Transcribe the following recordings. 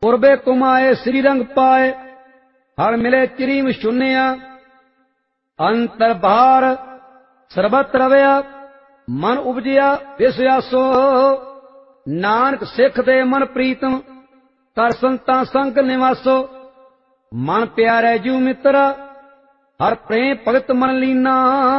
पुरबे कुमाए श्री रंग पाए, हर मिले चिरीम शून्या। अंतर बाहर सरबत रवया, मन उपजिया विश्वासो। नानक सिख दे मन प्रीतम, कर संतां संग निवासो। मन प्यारे जू मित्रा, हर प्रेम भगत मन लीना।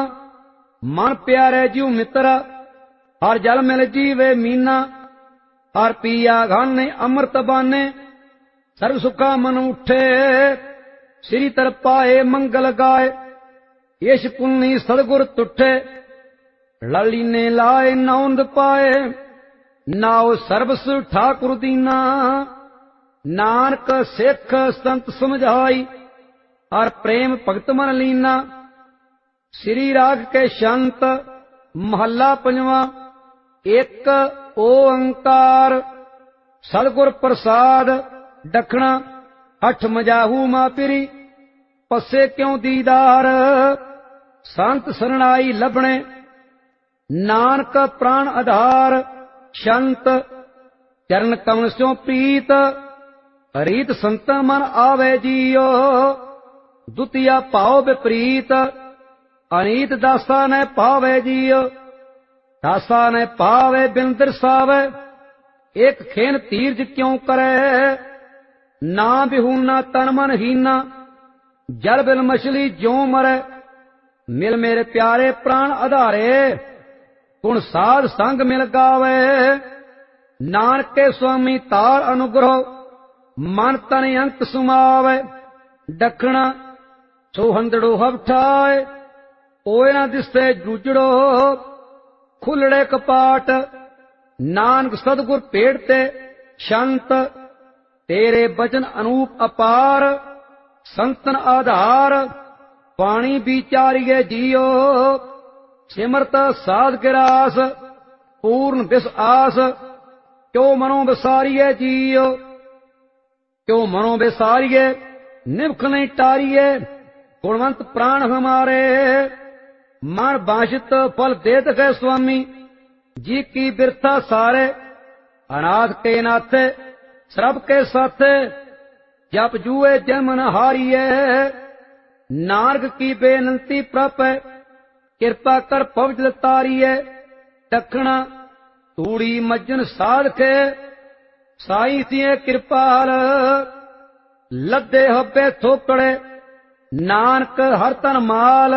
मन प्यारे जू मित्रा, हर जल मिल जीवे मीना। हर पिया घाने अमृत बाने, सर्व सुखा मन उठे। श्री तर पाए मंगल गाए, यश पुन्नी सदगुर तुठे। लाली ने लाए नौंद पाए, नाओ सर्वस ठाकुर दीना। नानक सिख संत समझाई, हर प्रेम भगत मन लीना। श्री राग के शंत महला पंजवा। एक ओंकार सदगुर प्रसाद, दखना अठ मजाहू मापिरी। पसे क्यों दीदार, संत सरणाई लभणे। नानक प्राण आधार, शंत चरण कमल स्यों प्रीत। रीत संत मन आवे जियो, दुतिया भाव विपरीत। अनीत दासा ने पावे जियो, दासा ने पावे बिन दर्शावे। एक खेन तीर्ज क्यों करे, ना बिहूना तन मन हीना। जल बिल मछली ज्यों मरे, मिल मेरे प्यारे प्राण आधारे। गुण साध संग मिल गावे, नानक के स्वामी तार अनुग्रह। मन तन अंत सुमावे, दखना सोहंदड़ो हवठाए। ओए ना दिसे जूजड़ो, खुलड़े कपाट। नानक सदगुर पेड़ते शंत, तेरे बचन अनूप अपार। संतन आधार, पानी विचारिए जियो। सिमरत साध गिरास, पूर्ण विस आस। क्यों मनो विसारिए जियो, क्यों मनो विसारिए। निभख नहीं टारिए, गुणवंत प्राण हमारे। मन बांशित फल देत गए स्वामी, जी की बिरथा सारे। अनाथ के नाथे, श्रब के साथे। जप जुए जन्म न हारिए, नानक की बेनंती प्रप। कृपा कर पवजल तारिए, दखना तूड़ी मज्जन साध के। साई सिए कृपाल, लद्दे हब्बे थोकड़े। नानक हर तन माल,